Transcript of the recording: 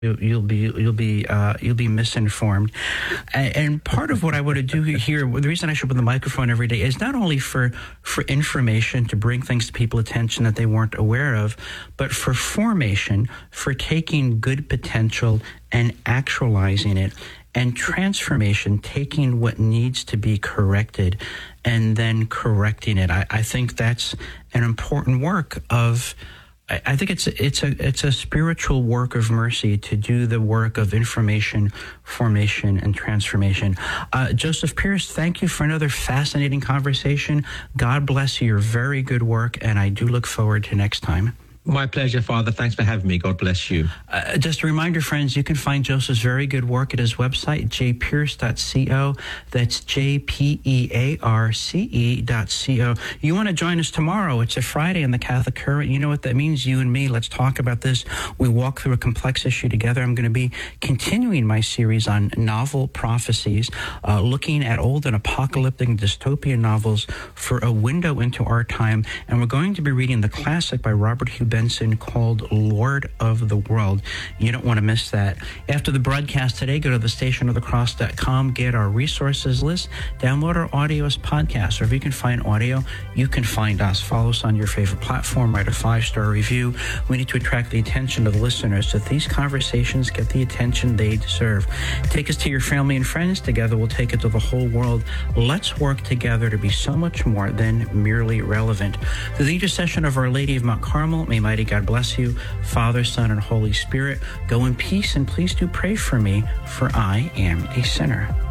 You'll be misinformed, and part of what I want to do here, the reason I show up on the microphone every day, is not only for information, to bring things to people's attention that they weren't aware of, but for formation, for taking good potential and actualizing it, and transformation, taking what needs to be corrected and then correcting it. I think that's an important work of. I think it's a spiritual work of mercy to do the work of information, formation, and transformation. Joseph Pearce, thank you for another fascinating conversation. God bless your very good work, and I do look forward to next time. My pleasure, Father. Thanks for having me. God bless you. Just a reminder, friends, you can find Joseph's very good work at his website, jpearce.co. That's jpearce.co. You want to join us tomorrow? It's a Friday in the Catholic Current. You know what that means? You and me, let's talk about this. We walk through a complex issue together. I'm going to be continuing my series on novel prophecies, looking at old and apocalyptic and dystopian novels for a window into our time. And we're going to be reading the classic by Robert Hugh Benson called Lord of the World. You don't want to miss that. After the broadcast today, go to thestationofthecross.com, get our resources list, download our audio as podcasts, or if you can find audio, you can find us. Follow us on your favorite platform, write a 5-star review. We need to attract the attention of the listeners so that these conversations get the attention they deserve. Take us to your family and friends. Together we'll take it to the whole world. Let's work together to be so much more than merely relevant. Through the intercession of Our Lady of Mount Carmel, may mighty God bless you, Father, Son, and Holy Spirit. Go in peace, and please do pray for me, for I am a sinner.